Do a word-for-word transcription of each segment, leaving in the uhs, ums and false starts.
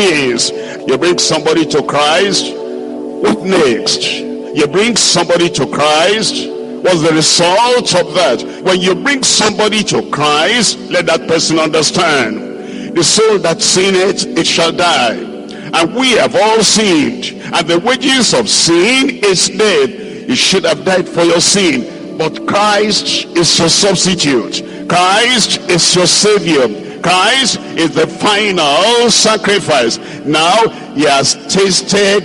is. You bring somebody to Christ, what next? You bring somebody to Christ, what's the result of that? When you bring somebody to Christ, let that person understand. The soul that sinneth, it shall die. And we have all sinned. And the wages of sin is death. You should have died for your sin. But Christ is your substitute. Christ is your Savior. Christ is the final sacrifice. Now he has tasted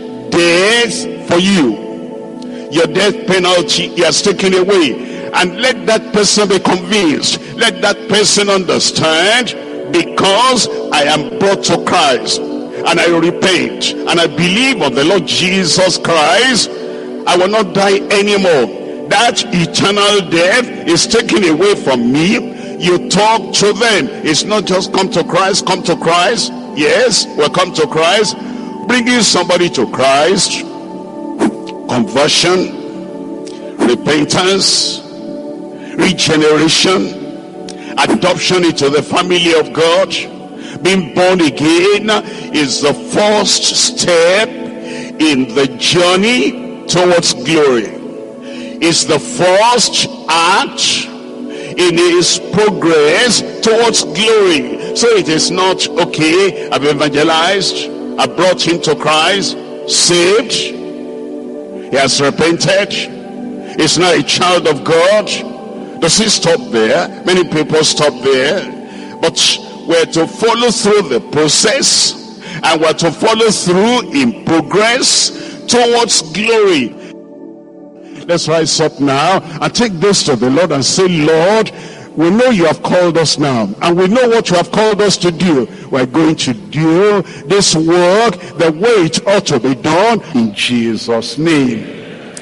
death for you. Your death penalty he has taken away. And let that person be convinced. Let that person understand, because I am brought to Christ and I repent and I believe on the Lord Jesus Christ, I will not die anymore. That eternal death is taken away from me. You talk to them. It's not just come to Christ, come to Christ. Yes, we'll come to Christ. Bringing somebody to Christ, conversion, repentance, regeneration, adoption into the family of God, being born again is the first step in the journey towards glory. It's the first act in his progress towards glory. So it is not, okay, I've evangelized, I brought him to Christ, saved, he has repented, he's now a child of God. Does he stop there? Many people stop there. But we're to follow through the process, and we're to follow through in progress towards glory. Let's rise up now and take this to the Lord and say, Lord, we know you have called us now, and we know what you have called us to do. We're going to do this work the way it ought to be done, in Jesus' name.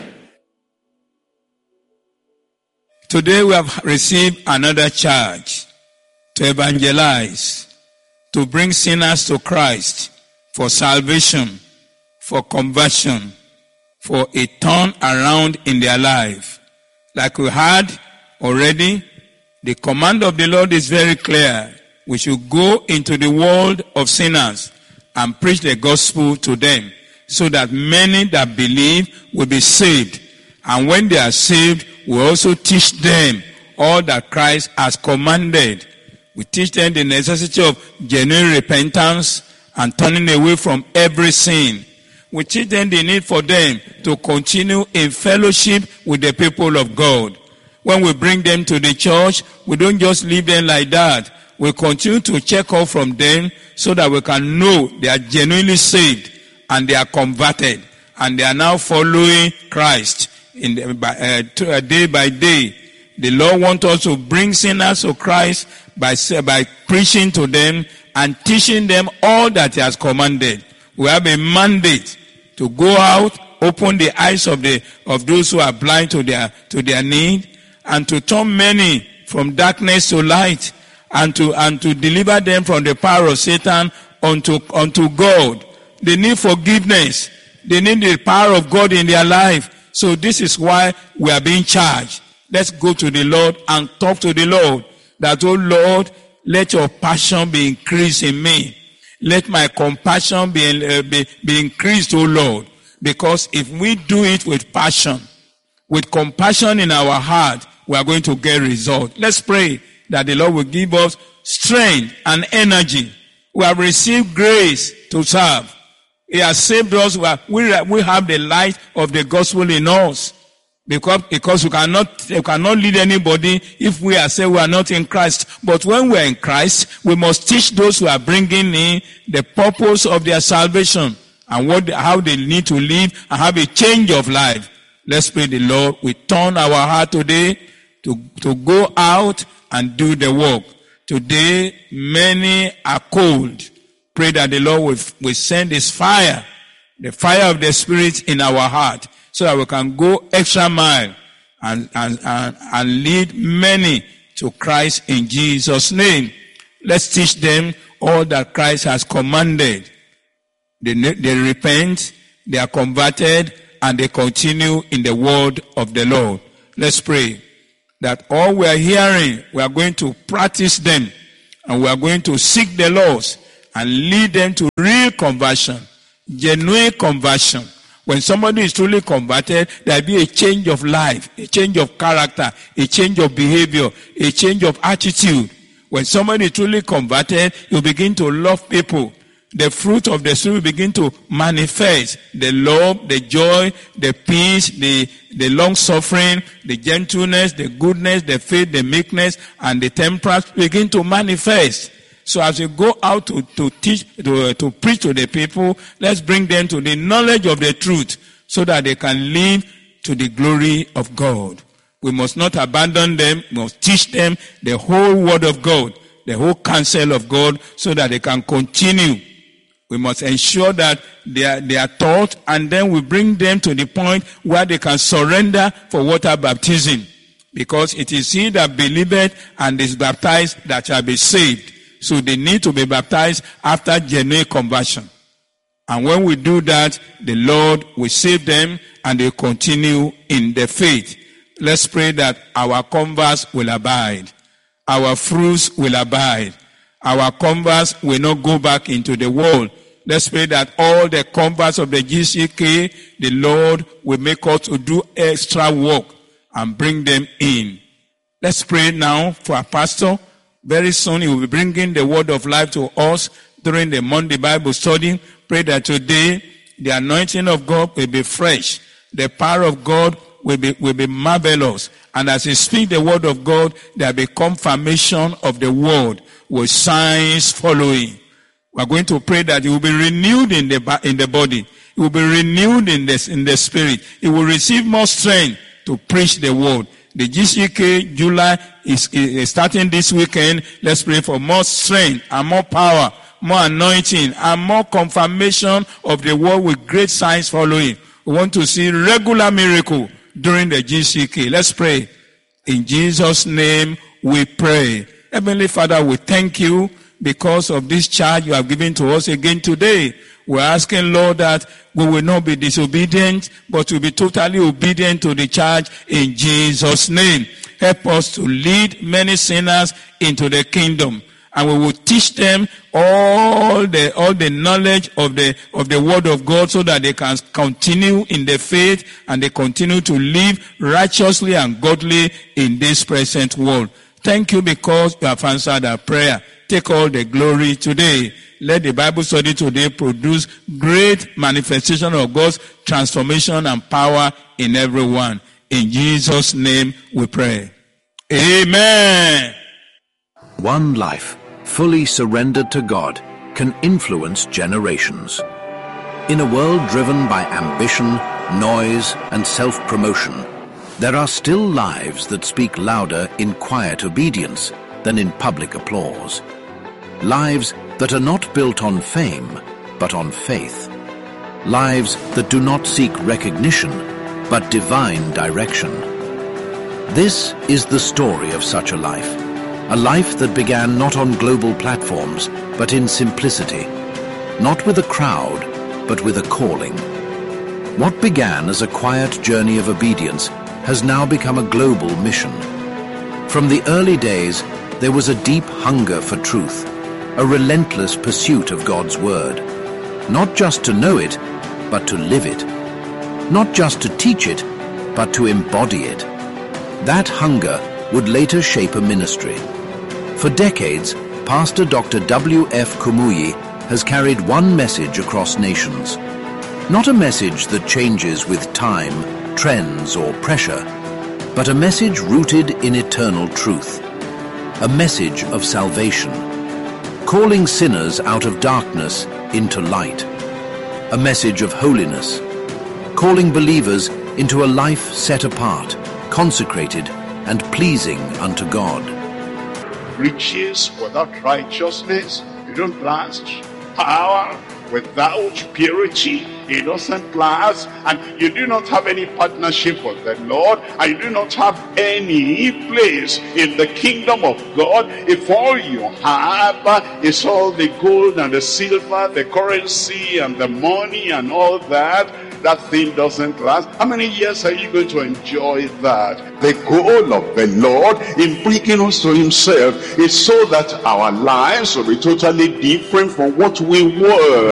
Today we have received another charge to evangelize, to bring sinners to Christ for salvation, for conversion, for a turn around in their life. Like we had already, the command of the Lord is very clear. We should go into the world of sinners and preach the gospel to them, so that many that believe will be saved. And when they are saved, we also teach them all that Christ has commanded. We teach them the necessity of genuine repentance and turning away from every sin. We teach them the need for them to continue in fellowship with the people of God. When we bring them to the church, we don't just leave them like that. We continue to check up from them so that we can know they are genuinely saved and they are converted and they are now following Christ in the, uh, to, uh, day by day. The Lord wants us to bring sinners to Christ by, by preaching to them and teaching them all that he has commanded. We have a mandate to go out, open the eyes of the of those who are blind to their to their need, and to turn many from darkness to light, and to and to deliver them from the power of Satan unto unto God. They need forgiveness. They need the power of God in their life. So this is why we are being charged. Let's go to the Lord and talk to the Lord. That, oh Lord, let your passion be increased in me. Let my compassion be, uh, be, be increased, O Lord. Because if we do it with passion, with compassion in our heart, we are going to get result. Let's pray that the Lord will give us strength and energy. We have received grace to serve. He has saved us. We, are, we, we have the light of the gospel in us. Because, because we cannot, we cannot lead anybody if we are saying we are not in Christ. But when we are in Christ, we must teach those who are bringing in the purpose of their salvation and what, how they need to live and have a change of life. Let's pray the Lord. We turn our heart today to, to go out and do the work. Today, many are cold. Pray that the Lord will, will send his fire, the fire of the Spirit in our heart, so that we can go extra mile and, and, and, and lead many to Christ in Jesus' name. Let's teach them all that Christ has commanded. They, they repent, they are converted, and they continue in the word of the Lord. Let's pray that all we are hearing, we are going to practice them, and we are going to seek the laws and lead them to real conversion. Genuine conversion. When somebody is truly converted, there will be a change of life, a change of character, a change of behavior, a change of attitude. When somebody is truly converted, you begin to love people. The fruit of the Spirit will begin to manifest. The love, the joy, the peace, the, the long-suffering, the gentleness, the goodness, the faith, the meekness, and the temperance begin to manifest. So as we go out to, to teach, to, uh, to preach to the people, let's bring them to the knowledge of the truth so that they can live to the glory of God. We must not abandon them. We must teach them the whole word of God, the whole counsel of God, so that they can continue. We must ensure that they are, they are taught, and then we bring them to the point where they can surrender for water baptism. Because it is he that believeth and is baptized that shall be saved. So they need to be baptized after genuine conversion. And when we do that, the Lord will save them and they continue in the faith. Let's pray that our converts will abide. Our fruits will abide. Our converts will not go back into the world. Let's pray that all the converts of the G C K, the Lord will make us to do extra work and bring them in. Let's pray now for our pastor. Very soon he will be bringing the word of life to us during the Monday Bible study. Pray that today the anointing of God will be fresh. The power of God will be, will be marvelous. And as he speaks the word of God, there will be confirmation of the word with signs following. We are going to pray that it will be renewed in the, in the body. It will be renewed in the, in the spirit. It will receive more strength to preach the word. The G C K July is, is starting this weekend. Let's pray for more strength and more power, more anointing, and more confirmation of the word with great signs following. We want to see regular miracle during the G C K. Let's pray. In Jesus' name we pray. Heavenly Father, we thank you because of this charge you have given to us again today. We're asking, Lord, that we will not be disobedient, but we'll be totally obedient to the charge in Jesus' name. Help us to lead many sinners into the kingdom. And we will teach them all the, all the knowledge of the, of the word of God so that they can continue in the faith and they continue to live righteously and godly in this present world. Thank you because you have answered our prayer. Take all the glory today. Let the Bible study today produce great manifestation of God's transformation and power in everyone. In Jesus' name we pray. Amen. One life, fully surrendered to God, can influence generations. In a world driven by ambition, noise, and self-promotion, there are still lives that speak louder in quiet obedience than in public applause. Lives that are not built on fame, but on faith. Lives that do not seek recognition, but divine direction. This is the story of such a life. A life that began not on global platforms, but in simplicity. Not with a crowd, but with a calling. What began as a quiet journey of obedience has now become a global mission. From the early days, there was a deep hunger for truth, a relentless pursuit of God's word. Not just to know it, but to live it. Not just to teach it, but to embody it. That hunger would later shape a ministry. For decades, Pastor Doctor W F Kumuyi has carried one message across nations. Not a message that changes with time, trends, or pressure, but a message rooted in eternal truth. A message of salvation, calling sinners out of darkness into light. A message of holiness, calling believers into a life set apart, consecrated, and pleasing unto God. Riches without righteousness, it don't last. Power without purity, it doesn't last. And you do not have any partnership with the Lord, and you do not have any place in the kingdom of God if all you have is all the gold and the silver, the currency and the money and all that. That thing doesn't last. How many years are you going to enjoy that? The goal of the Lord in bringing us to himself is so that our lives will be totally different from what we were.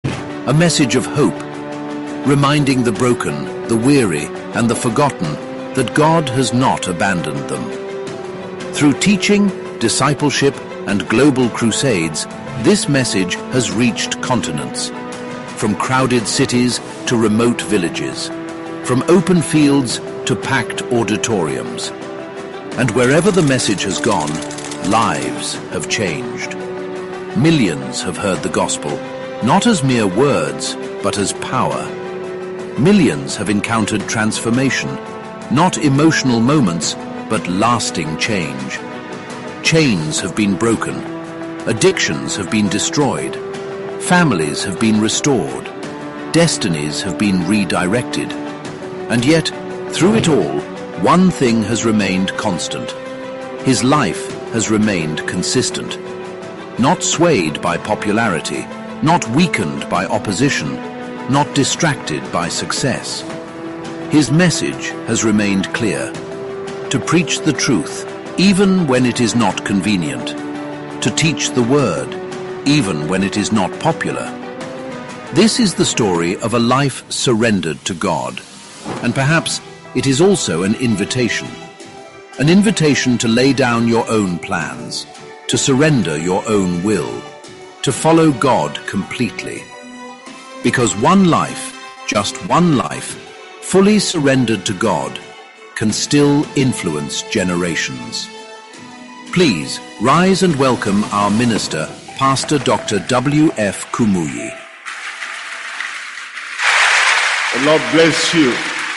a message of hope, reminding the broken, the weary, and the forgotten that God has not abandoned them. Through teaching, discipleship, and global crusades, this message has reached continents, from crowded cities to remote villages, from open fields to packed auditoriums. And wherever the message has gone, lives have changed. Millions have heard the gospel, not as mere words, but as power. Millions have encountered transformation, not emotional moments, but lasting change. Chains have been broken, addictions have been destroyed, families have been restored, destinies have been redirected. And yet, through it all, one thing has remained constant. His life has remained consistent, not swayed by popularity, not weakened by opposition, not distracted by success. His message has remained clear: to preach the truth, even when it is not convenient, to teach the word, even when it is not popular. This is the story of a life surrendered to God, and perhaps it is also an invitation. An invitation to lay down your own plans, to surrender your own will, to follow God completely. Because one life, just one life, fully surrendered to God, can still influence generations. Please rise and welcome our minister, Pastor Doctor W F Kumuyi. The Lord bless you.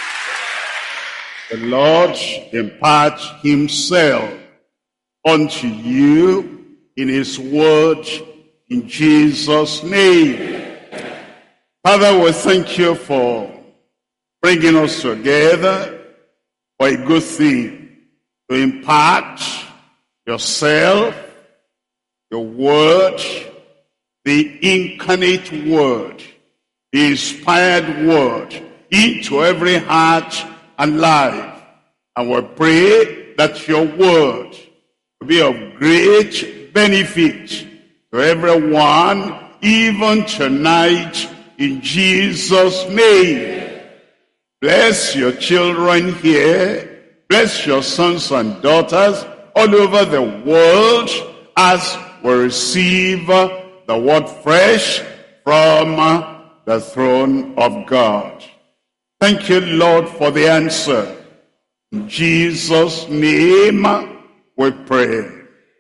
The Lord impart himself unto you in his word, in Jesus' name. Father, we thank you for bringing us together for a good thing, to impart yourself, your word, the incarnate word, the inspired word, into every heart and life. And we pray that your word will be of great benefit to everyone, even tonight, in Jesus' name. Bless your children here. Bless your sons and daughters all over the world as we receive the word fresh from the throne of God. Thank you, Lord, for the answer. In Jesus' name we pray.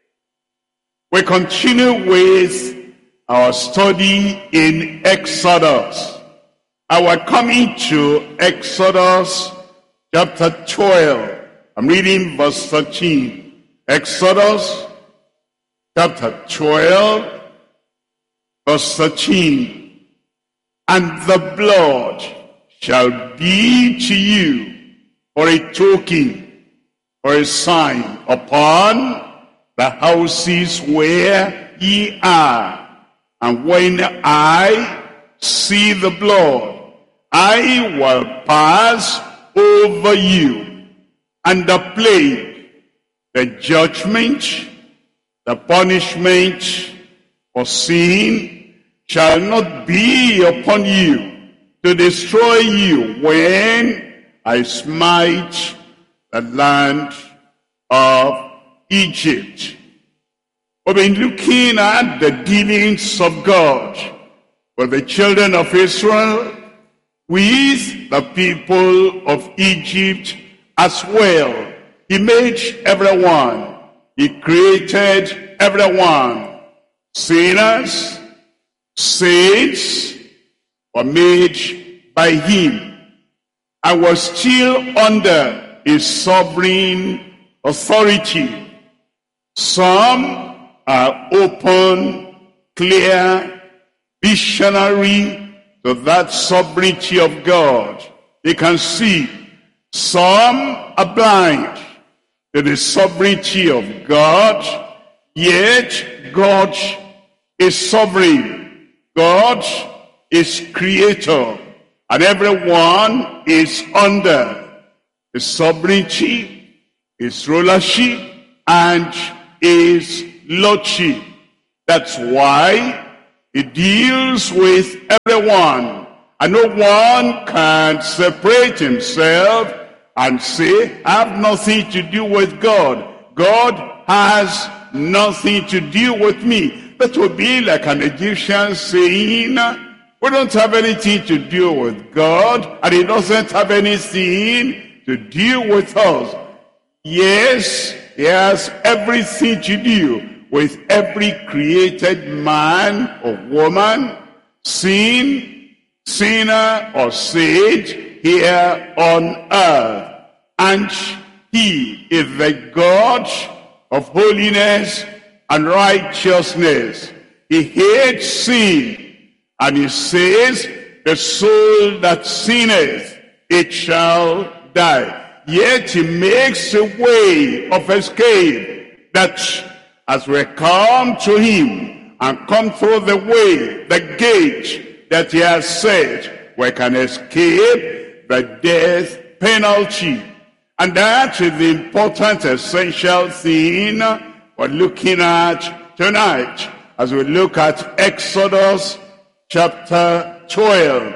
We continue with our study in Exodus. Our coming to Exodus chapter twelve. I'm reading verse thirteen. Exodus chapter twelve, verse thirteen. And the blood shall be to you for a token, for a sign upon the houses where ye are. And when I see the blood, I will pass over you, and the plague, the judgment, the punishment for sin shall not be upon you, to destroy you when I smite the land of Egypt. We've been looking at the dealings of God with the children of Israel, with the people of Egypt as well. He made everyone. He created everyone. Sinners, saints were made by him, and was still under his sovereign authority. Some are open, clear, visionary to that sovereignty of God. They can see. Some are blind to the sovereignty of God, yet God is sovereign. God is creator, and everyone is under his sovereignty, his rulership, and his lordship. That's why he deals with everyone everyone. And no one can separate himself and say, I have nothing to do with God. God has nothing to do with me. That would be like an Egyptian saying, we don't have anything to do with God, and he doesn't have anything to do with us. Yes, he has everything to do with every created man or woman, sin, sinner or sage here on earth. And he is the God of holiness and righteousness. He hates sin. And he says, the soul that sinneth, it shall die. Yet he makes a way of escape, that as we come to him and come through the way, the gate that he has set, we can escape the death penalty. And that is the important, essential thing we're looking at tonight, as we look at Exodus chapter twelve,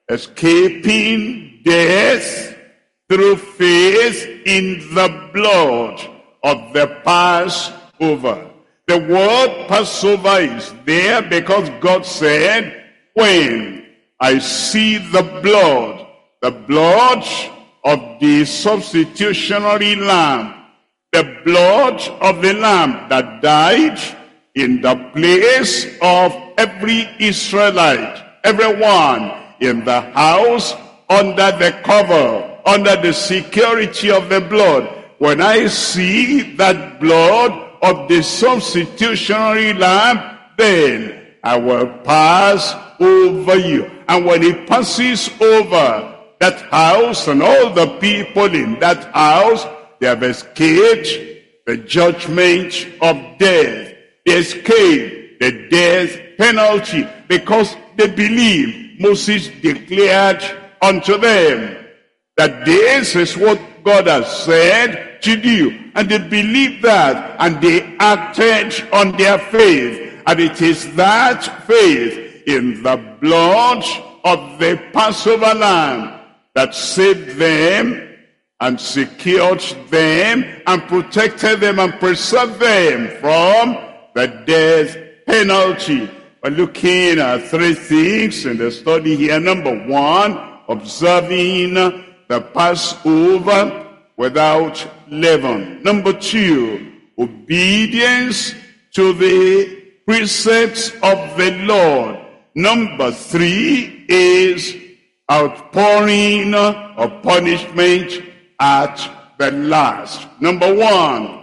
escaping death through faith in the blood of the Passover. The word Passover is there because God said, when I see the blood, the blood of the substitutionary lamb, the blood of the lamb that died in the place of every Israelite, everyone in the house, under the cover, under the security of the blood. When I see that blood of the substitutionary lamb, then I will pass over you. And when he passes over that house and all the people in that house, they have escaped the judgment of death. They escaped the death penalty because they believed. Moses declared unto them that this is what God has said to do. And they believed that, and they acted on their faith. And it is that faith in the blood of the Passover lamb that saved them and secured them and protected them and preserved them from the death penalty. We're looking at three things in the study here. Number one, observing the Passover without leaven. Number two, obedience to the precepts of the Lord. Number three is outpouring of punishment at the last. Number one,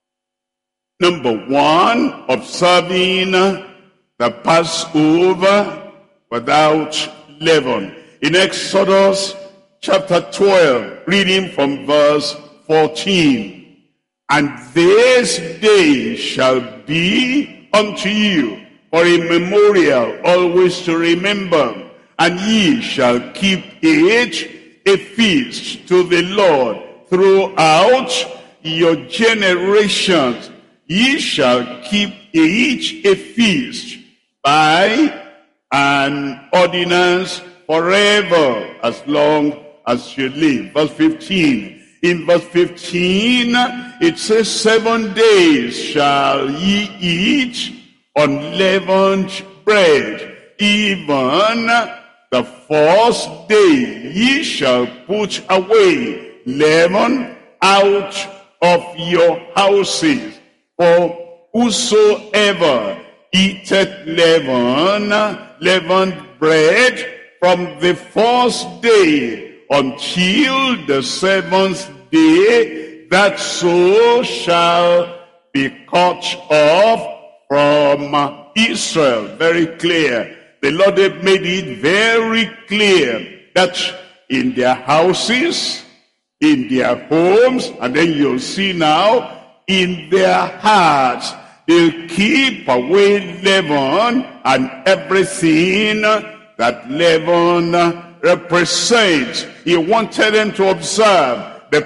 number one, observing the Passover without leaven. In Exodus chapter twelve, reading from verse fourteen. And this day shall be unto you for a memorial, always to remember. And ye shall keep it a feast to the Lord throughout your generations. Ye shall keep it a feast by an ordinance forever, as long as you live. Verse fifteen. In verse fifteen, it says, seven days shall ye eat unleavened bread. Even the first day ye shall put away leaven out of your houses. For whosoever eateth leaven, leavened bread from the first day until the seventh day, that soul shall be cut off from Israel. Very clear. The Lord had made it very clear that in their houses, in their homes, and then you'll see now, in their hearts, they'll keep away leaven and everything that leaven represents. He wanted them to observe the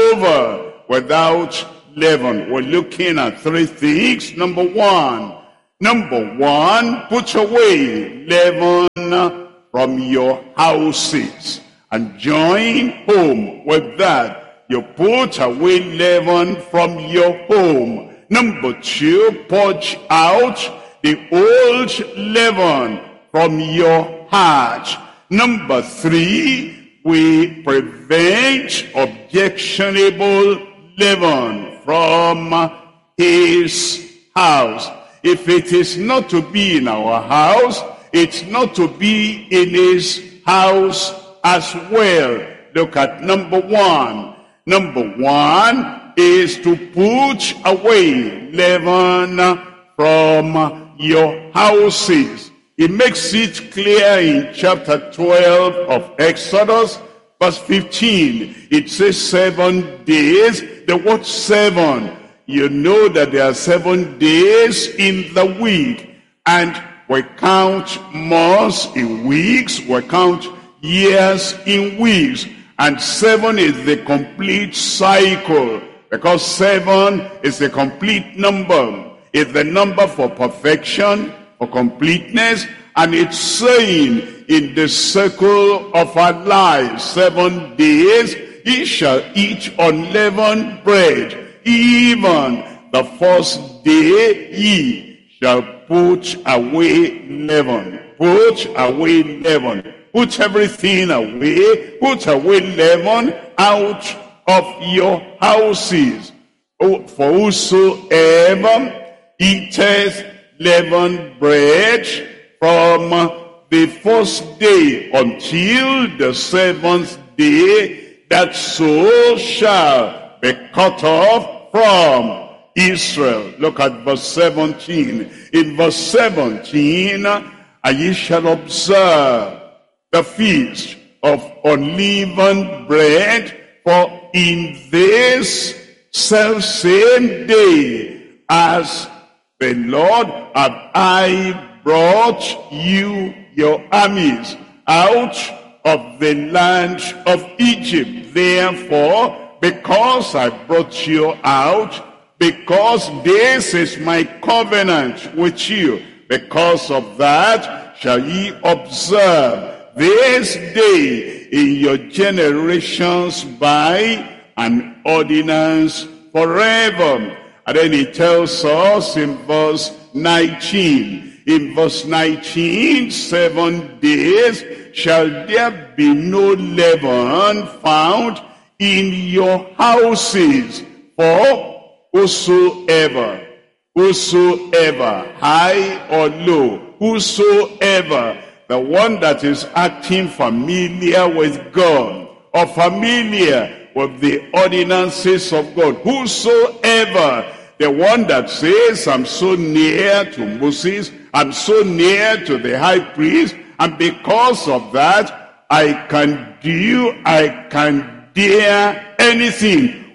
Passover without leaven. We're looking at three things. Number one, Number one, put away leaven from your houses. And join home with that. You put away leaven from your home. Number two, purge out the old leaven from your heart. Number three, we prevent objectionable leaven from his house. If it is not to be in our house, it's not to be in his house as well. Look at number one. Number one is to put away leaven from your houses. It makes it clear in chapter twelve of Exodus, verse fifteen. It says seven days. The word seven, you know that there are seven days in the week. And we count months in weeks. We count years in weeks. And seven is the complete cycle, because seven is the complete number. It's the number for perfection, for completeness, and it's saying in the circle of our lives, seven days, ye shall eat unleavened bread. Even the first day ye shall put away leaven. Put away leaven. Put everything away. Put away leaven out of your houses. For whosoever eateth leavened bread from the first day until the seventh day, that soul shall be cut off from Israel. Look at verse seventeen. In verse seventeen, and ye shall observe the feast of unleavened bread, for in this selfsame day as the Lord have I brought you your armies out of the land of Egypt. Therefore, because I brought you out, because this is my covenant with you, because of that shall ye observe this day in your generations by an ordinance forever. And then he tells us in verse nineteen, in verse nineteen, seven days shall there be no leaven found in your houses, for whosoever, whosoever, high or low, whosoever, the one that is acting familiar with God, or familiar with the ordinances of God, whosoever, the one that says, I'm so near to Moses, I'm so near to the high priest, and because of that, I can do, I can dare anything.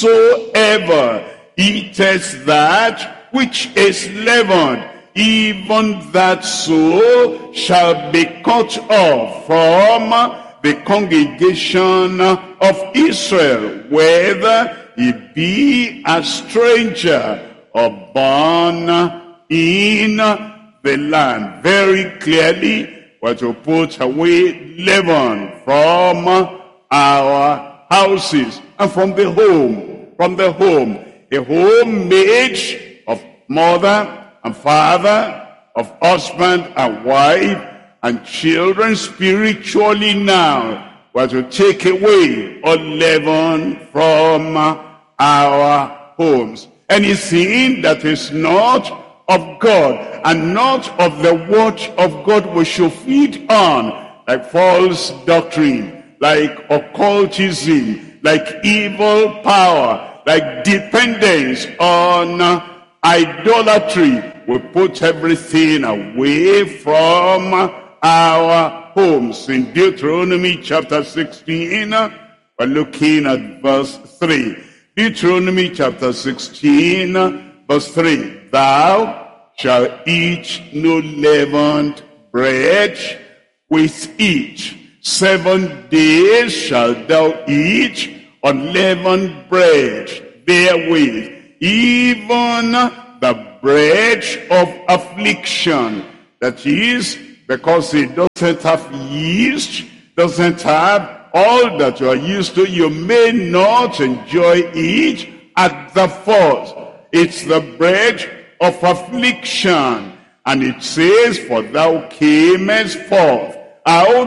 Whosoever eateth that which is leavened, even that soul shall be cut off from the congregation of Israel, whether he be a stranger or born in the land. Very clearly, we're to put away leaven from our houses and from the home, from the home, a home made of mother and father, of husband and wife, and children spiritually now. We're to take away all leaven from our homes. Anything that is not of God and not of the word of God we should feed on, like false doctrine, like occultism, like evil power, like dependence on idolatry. We put everything away from our homes. In Deuteronomy chapter sixteen, we're looking at verse three. Deuteronomy chapter sixteen, verse three. Thou shalt eat no leavened bread with it. Seven days shalt thou eat unleavened bread therewith. Even the bread of affliction. That is, because it doesn't have yeast, doesn't have all that you are used to, you may not enjoy it at the first. It's the bread of affliction. And it says, for thou camest forth out